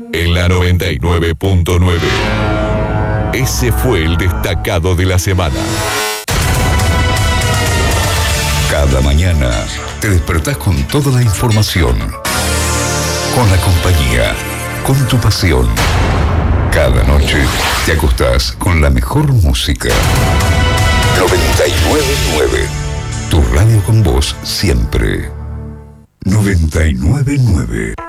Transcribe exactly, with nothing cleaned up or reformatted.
En la noventa y nueve punto nueve. Ese fue el destacado de la semana. Cada mañana te despertás con toda la información, con la compañía, con tu pasión. Cada noche te acostás con la mejor música. noventa y nueve punto nueve. Tu radio con vos siempre. noventa y nueve punto nueve.